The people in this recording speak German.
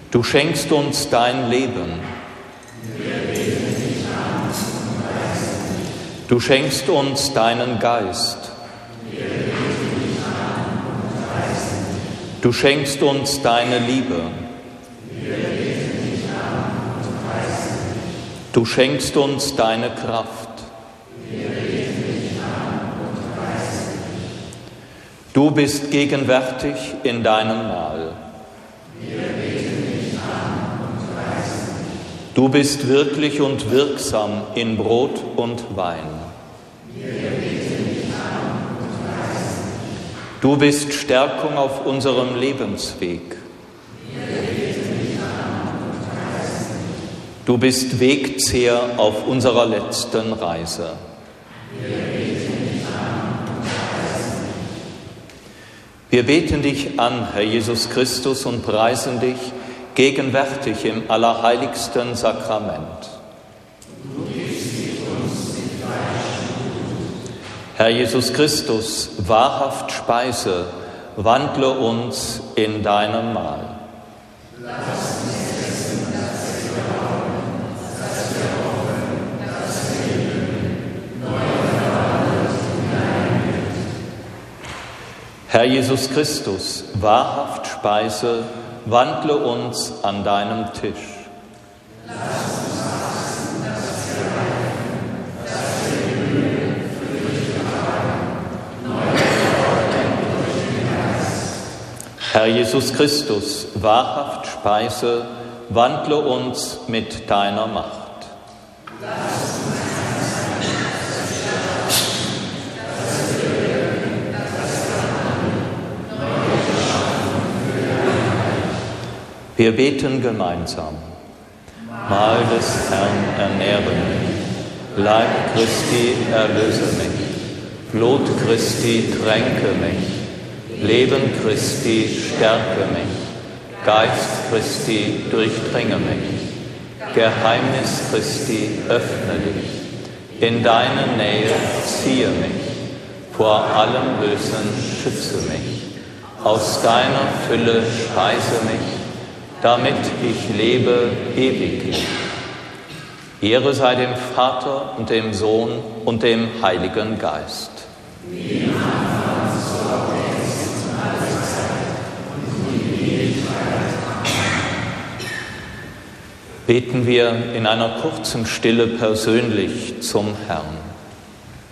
Du schenkst uns dein Leben. Du schenkst uns deinen Geist. Du schenkst uns deine Liebe. Du schenkst uns deine Kraft. Du bist gegenwärtig in deinem Mahl. Du bist wirklich und wirksam in Brot und Wein. Du bist Stärkung auf unserem Lebensweg. Du bist Wegzehr auf unserer letzten Reise. Wir beten dich an, Herr Jesus Christus, und preisen dich gegenwärtig im allerheiligsten Sakrament. Herr Jesus Christus, wahrhaft Speise, wandle uns in deinem Mahl. Herr Jesus Christus, wahrhaft Speise, wandle uns an deinem Tisch. Herr Jesus Christus, wahrhaft Speise, wandle uns mit deiner Macht. Wir beten gemeinsam. Mahl des Herrn ernähre mich, Leib Christi erlöse mich, Blut Christi tränke mich, Leben Christi stärke mich, Geist Christi durchdringe mich, Geheimnis Christi öffne dich, in deine Nähe ziehe mich, vor allem Bösen schütze mich, aus deiner Fülle speise mich, damit ich lebe ewiglich. Ehre sei dem Vater und dem Sohn und dem Heiligen Geist. Beten wir in einer kurzen Stille persönlich zum Herrn.